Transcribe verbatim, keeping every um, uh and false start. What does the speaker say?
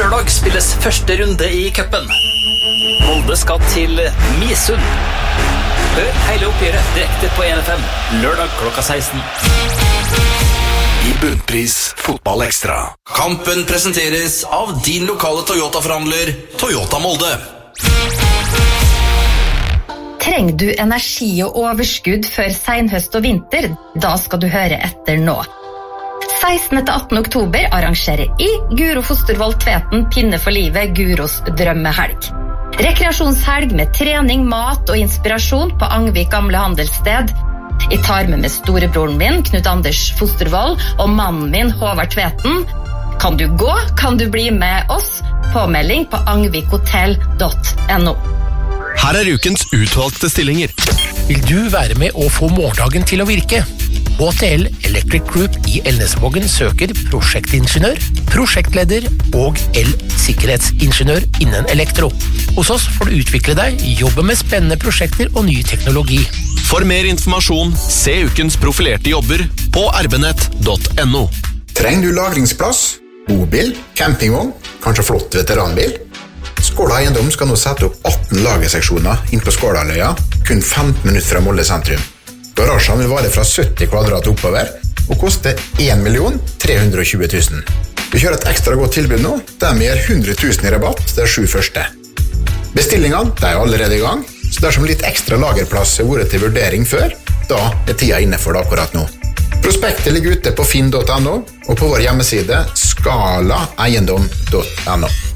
Lørdag spilles første runde i cupen. Molde skal til Misund. Hør hele oppgjøret direkte på N F M. Lørdag klokka seksten. I Bunnpris Fotball Extra. Kampen presenteres av din lokale Toyota-forhandler, Toyota Molde. Trenger du energi og overskudd før senhøst og vinter? Da skal du høre etter nå. sekstende til attende oktober arrangerer I Guro Fostervold Tveten Pinne for livet Guros drømmehelg. Rekreasjonshelg med trening, mat og inspirasjon på Angvik gamle handelssted. Jeg tar med med storebroren min, Knut Anders Fostervold, og mannen min, Håvard Tveten. Kan du gå, kan du bli med oss. Påmelding på angvikhotell punktum no. Her er ukens utvalgte stillinger. Vil du være med å få morgendagen til å virke? H T L Electric Group i Elnesvågen søker prosjektingeniør, prosjektleder og el-sikkerhetsingeniør innen elektro. Hos oss får du utvikle deg, jobbe med spennende prosjekter og ny teknologi. For mer informasjon, se ukens profilerte jobber på erbenett punktum no. Trenger du lagringsplass, bobil, campingvogn, kanskje flott veteranbil? Skåla Eiendom skal nå sette opp atten lagerseksjoner inn på Skålaløya, kun femten minutter fra Molde sentrum. Garasjen vil vare fra sytti kvadrat oppover og koste en million tre hundre og tjue tusen. Vi kjører et ekstra godt tilbud nå, der vi gir hundre tusen i rabatt de sju første. Bestillingene er allerede i gang, så dersom litt ekstra lagerplass har vært til vurdering før, da er tida inne for det akkurat nå. Prospektet ligger ute på finn punktum no og på vår hjemmeside skala eiendom punktum no.